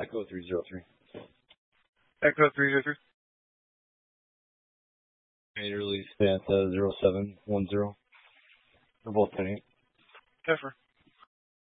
Echo 303. Echo 303. Major release Fanta 0710. They're both 10-8. Pepper.